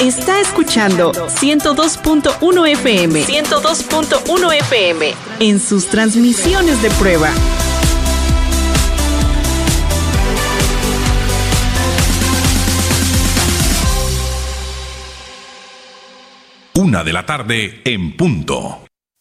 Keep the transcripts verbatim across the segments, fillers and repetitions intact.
Está escuchando ciento dos punto uno F M, ciento dos punto uno F M en sus transmisiones de prueba. Una de la tarde en punto.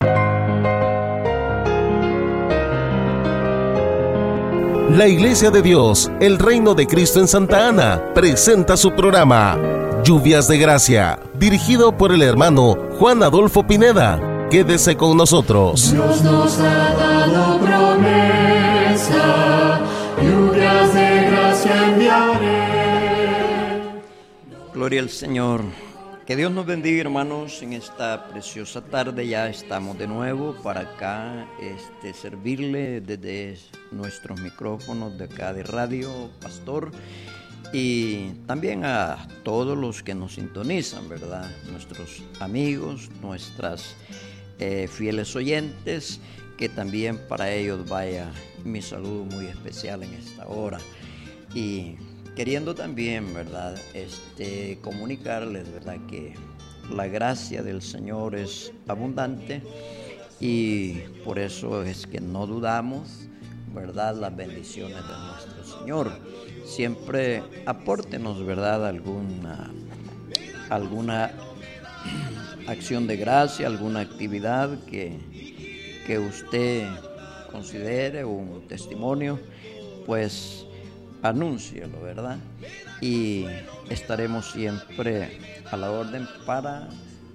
La Iglesia de Dios, el Reino de Cristo en Santa Ana, presenta su programa Lluvias de Gracia, dirigido por el hermano Juan Adolfo Pineda. Quédese con nosotros. Dios nos ha dado promesa, lluvias de gracia enviaré. Gloria al Señor. Que Dios nos bendiga, hermanos, en esta preciosa tarde. Ya estamos de nuevo para acá, este, servirle desde nuestros micrófonos de acá de Radio Pastor, y también a todos los que nos sintonizan, ¿verdad? Nuestros amigos, nuestras eh, fieles oyentes, que también para ellos vaya mi saludo muy especial en esta hora. Y queriendo también, ¿verdad?, este, comunicarles, ¿verdad?, que la gracia del Señor es abundante, y por eso es que no dudamos, ¿verdad?, las bendiciones de nuestro Señor. Siempre apórtenos, ¿verdad?, alguna, alguna acción de gracia, alguna actividad que, que usted considere un testimonio, pues anúncielo, ¿verdad? Y estaremos siempre a la orden para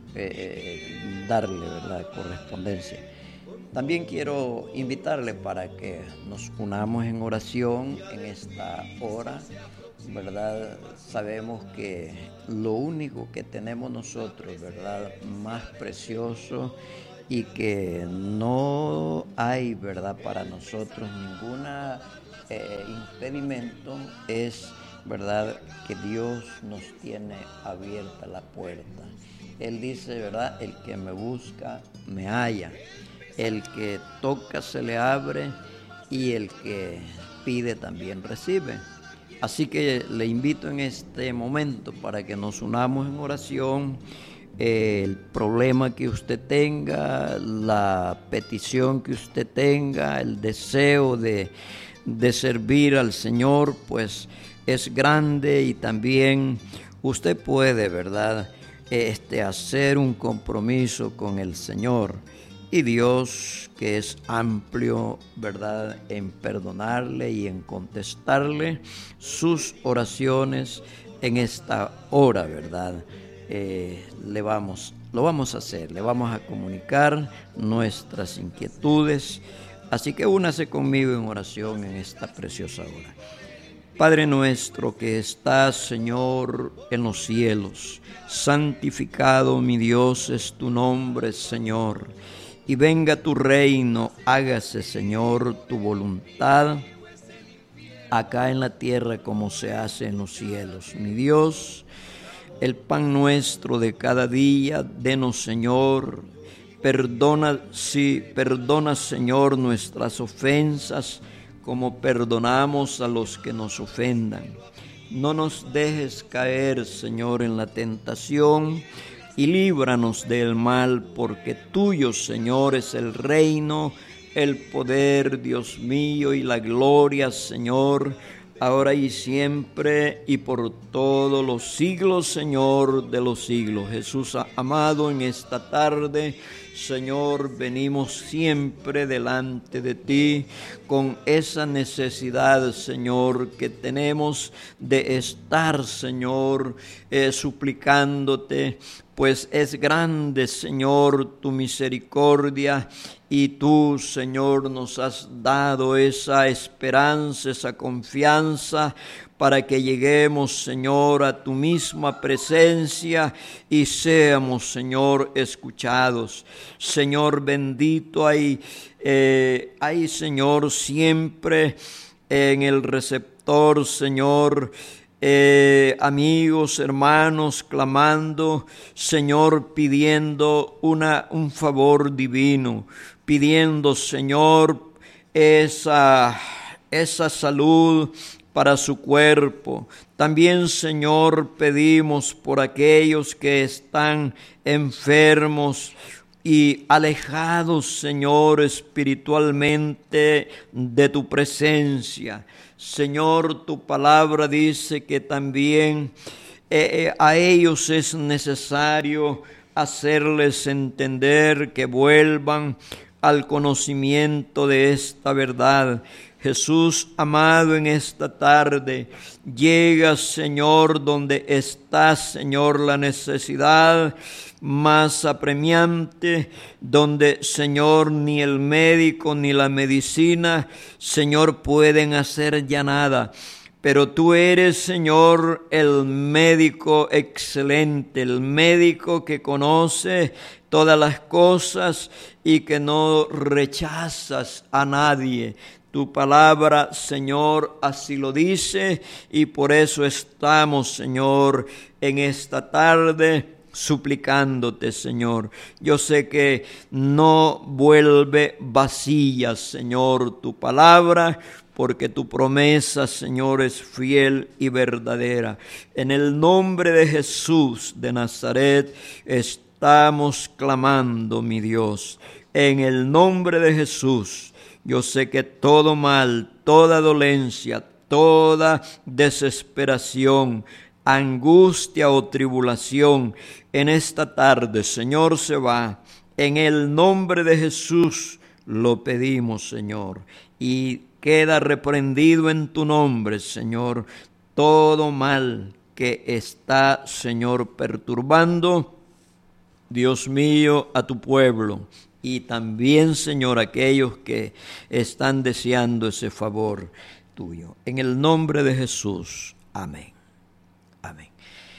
eh, darle, ¿verdad?, correspondencia. También quiero invitarle para que nos unamos en oración en esta hora, ¿verdad? Sabemos que lo único que tenemos nosotros, ¿verdad?, más precioso, y que no hay, ¿verdad?, para nosotros ninguna Eh, impedimento, es, ¿verdad?, que Dios nos tiene abierta la puerta. Él dice, ¿verdad?, el que me busca me halla, el que toca se le abre, y el que pide también recibe. Así que le invito en este momento para que nos unamos en oración. Eh, el problema que usted tenga, la petición que usted tenga, el deseo de de servir al Señor, pues es grande, y también usted puede, ¿verdad?, este, hacer un compromiso con el Señor, y Dios, que es amplio, ¿verdad?, en perdonarle y en contestarle sus oraciones en esta hora, ¿verdad? Eh, le vamos, lo vamos a hacer, le vamos a comunicar nuestras inquietudes. Así que únase conmigo en oración en esta preciosa hora. Padre nuestro que estás, Señor, en los cielos, santificado, mi Dios, es tu nombre, Señor. Y venga tu reino, hágase, Señor, tu voluntad, acá en la tierra como se hace en los cielos. Mi Dios, el pan nuestro de cada día, denos, Señor. Perdona, sí, perdona, Señor, nuestras ofensas, como perdonamos a los que nos ofendan. No nos dejes caer, Señor, en la tentación, y líbranos del mal, porque tuyo, Señor, es el reino, el poder, Dios mío, y la gloria, Señor, ahora y siempre, y por todos los siglos, Señor, de los siglos. Jesús amado, en esta tarde, Señor, venimos siempre delante de ti con esa necesidad, Señor, que tenemos de estar, Señor, eh, suplicándote, pues es grande, Señor, tu misericordia, y tú, Señor, nos has dado esa esperanza, esa confianza, para que lleguemos, Señor, a tu misma presencia y seamos, Señor, escuchados. Señor bendito, hay, eh, hay, Señor, siempre en el receptor, Señor, eh, amigos, hermanos, clamando, Señor, pidiendo una, un favor divino, pidiendo, Señor, esa, esa salud para su cuerpo. También, Señor, pedimos por aquellos que están enfermos y alejados, Señor, espiritualmente de tu presencia. Señor, tu palabra dice que también eh, a ellos es necesario hacerles entender que vuelvan al conocimiento de esta verdad. Jesús amado, en esta tarde llega, Señor, donde está, Señor, la necesidad más apremiante, donde, Señor, ni el médico ni la medicina, Señor, pueden hacer ya nada. Pero tú eres, Señor, el médico excelente, el médico que conoce todas las cosas y que no rechazas a nadie. Tu palabra, Señor, así lo dice, y por eso estamos, Señor, en esta tarde suplicándote, Señor. Yo sé que no vuelve vacía, Señor, tu palabra, porque tu promesa, Señor, es fiel y verdadera. En el nombre de Jesús de Nazaret estamos clamando, mi Dios. En el nombre de Jesús, yo sé que todo mal, toda dolencia, toda desesperación, angustia o tribulación en esta tarde, Señor, se va. En el nombre de Jesús lo pedimos, Señor, y queda reprendido en tu nombre, Señor, todo mal que está, Señor, perturbando, Dios mío, a tu pueblo. Y también, Señor, aquellos que están deseando ese favor tuyo. En el nombre de Jesús. Amén. Amén.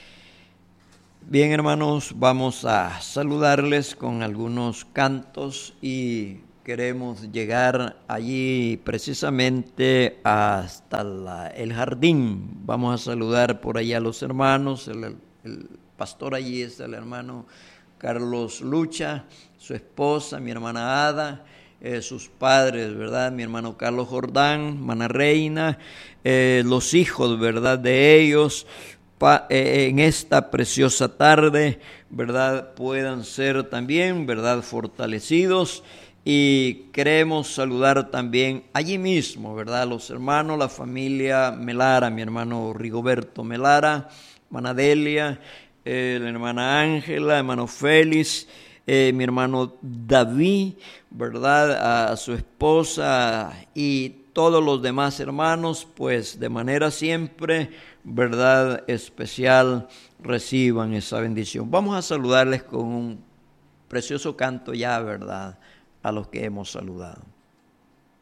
Bien, hermanos, vamos a saludarles con algunos cantos y queremos llegar allí precisamente hasta la, el jardín. Vamos a saludar por allá a los hermanos. El, el pastor allí es el hermano Carlos Lucha, su esposa, mi hermana Ada, eh, sus padres, ¿verdad? Mi hermano Carlos Jordán, hermana Reina, eh, los hijos, ¿verdad? De ellos, pa, eh, en esta preciosa tarde, ¿verdad? Puedan ser también, ¿verdad? Fortalecidos. Y queremos saludar también allí mismo, ¿verdad? Los hermanos, la familia Melara, mi hermano Rigoberto Melara, hermana Delia, eh, la hermana Ángela, hermano Félix, eh, mi hermano David, ¿verdad? A su esposa y todos los demás hermanos, pues de manera siempre, ¿verdad? Especial, reciban esa bendición. Vamos a saludarles con un precioso canto ya, ¿verdad? A los que hemos saludado.